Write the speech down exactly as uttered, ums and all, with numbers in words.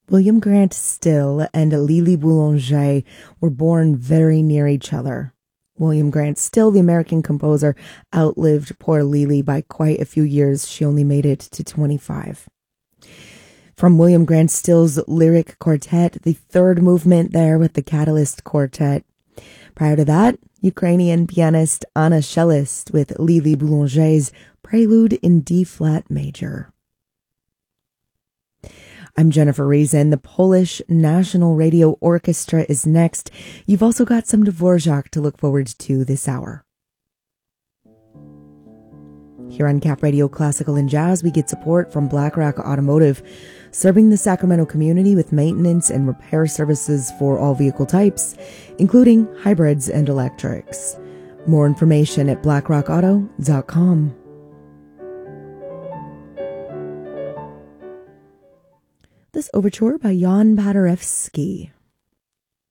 William Grant Still and Lili Boulanger were born very near each other. William Grant Still, the American composer, outlived poor Lili by quite a few years. She only made it to twenty-five. From William Grant Still's Lyric Quartet, the third movement there with the Catalyst Quartet. Prior to that, Ukrainian pianist Anna Shelist with Lili Boulanger's Prelude in D-flat major. I'm Jennifer Reason. The Polish National Radio Orchestra is next. You've also got some Dvorak to look forward to this hour. Here on Cap Radio Classical and Jazz, we get support from BlackRock Automotive, serving the Sacramento community with maintenance and repair services for all vehicle types, including hybrids and electrics. More information at black rock auto dot com. This overture by Jan Paderewski.